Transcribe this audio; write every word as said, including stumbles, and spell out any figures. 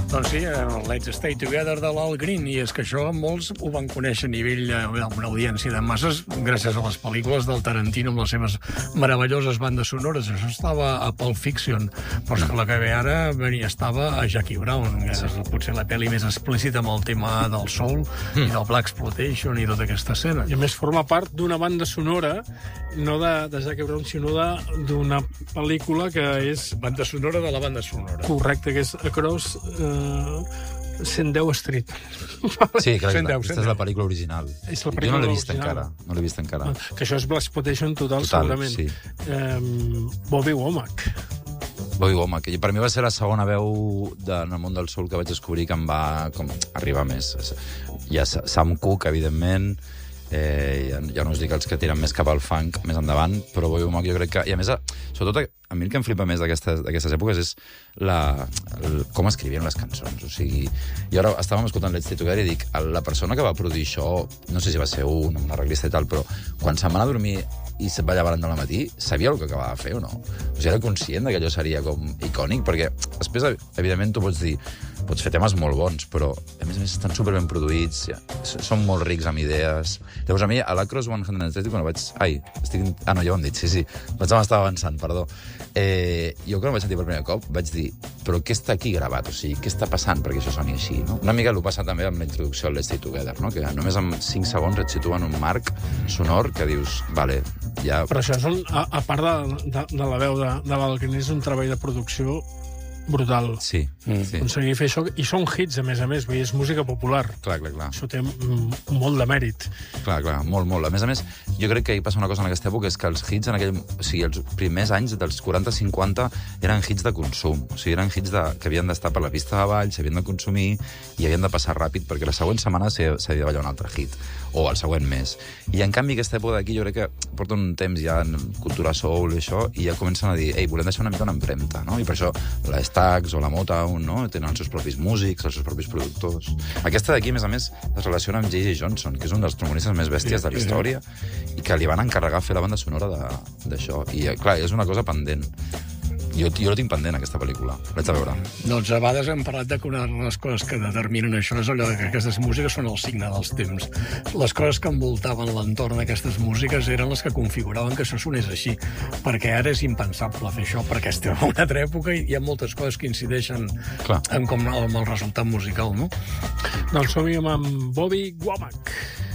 Doncs sí, Let's Stay Together de l'Al Green, i és que això molts ho van conèixer a nivell d'una audiència de masses gràcies a les pel·lícules del Tarantino amb les seves meravelloses bandes sonores. Això estava a Pulp Fiction, però és que la que ve ara venia, estava a Jackie Brown, que és potser la pel·li més explícita amb el tema del soul mm. i del Black Exploitation i tota aquesta escena. I a més forma part d'una banda sonora, no de, de Jackie Brown, sinó d'una pel·lícula que és... Banda sonora de la banda sonora. Correcte, que és Across uh, cent deu Street. Sí, clar, aquesta és la pel·lícula original. És la jo no l'he vist original. encara. No l'he vist encara. Que això és Black Exploitation total, total segurament. Sí. Um, Bobby Womack. Bobby Womack, que per mi va ser la segona veu de, en el món del soul que vaig descobrir que em va com, arribar més. Hi ha Sam Cooke, evidentment, eh, ja, ja no us dic els que tiren més cap al funk més endavant, però Bobby Womack jo crec que... I a més, sobretot, a mi el que em flipa més d'aquestes èpoques és la, el, com escrivien les cançons. O sigui, i ara estàvem escoltant Let's Stay Together i dic, la persona que va produir això, no sé si va ser un, un arreglista i tal, però quan se'n va anar a dormir i se'n va llevar al matí, sabia el que acabava de fer o no? O sigui, era conscient que allò seria com icònic, perquè després, evidentment, tu pots dir, pots fer temes molt bons, però, a més a més, estan superben produïts, ja, són molt rics amb idees. Llavors, a mi, a l'Across cent trenta, quan vaig... Ai, estic... Ah, no, ja ho hem dit, sí, sí. Vaig estar avançant, perdó. Eh, jo, quan ho vaig sentir per primer cop, vaig dir, però què està aquí gravat? O sigui, què està passant perquè això soni així, no? Una mica l'ho passa també amb la introducció al Let's Stay Together, no? Que només amb cinc segons et situa en un marc sonor que dius, vale, ja... Però això és un, a, a part de, de, de la veu de, de l'Algren, és un treball de producció brutal. Sí, mm. sí. Aconseguir fer això, i són hits, a més a més, vull dir, és música popular. Clar, clar, clar. Això té molt de mèrit. Clar, clar, molt, molt. A més a més, jo crec que hi passa una cosa en aquesta època, és que els hits en aquell... O sigui, els primers anys dels quaranta cinquanta eren hits de consum. O sigui, eren hits de, que havien d'estar per la pista de ball, s'havien de consumir i havien de passar ràpid, perquè la següent setmana s'havia de ballar un altre hit, o el següent mes. I, en canvi, aquesta època d'aquí jo crec que porta un temps ja en cultura soul i això, i ja comencen a dir, ei, volem deixar una mica una empremta, no? I per això la Stax o la Motown, no? Tenen els seus propis músics, els seus propis productors. Aquesta d'aquí, a més a més, es relaciona amb J J Johnson, que és un dels trombonistes més bèsties de la història, i que li van encarregar fer la banda sonora d'això. I, clar, és una cosa pendent. Jo, jo la tinc pendent, aquesta pel·lícula. L'haig de veure. Doncs a vegades hem parlat de que una de les coses que determinen això és allò que aquestes músiques són el signe dels temps. Les coses que envoltaven l'entorn d'aquestes músiques eren les que configuraven que això sonés així, perquè ara és impensable fer això, perquè estem en una altra època i hi ha moltes coses que incideixen en com, amb el resultat musical, no? Doncs som-hi amb Bobby Womack.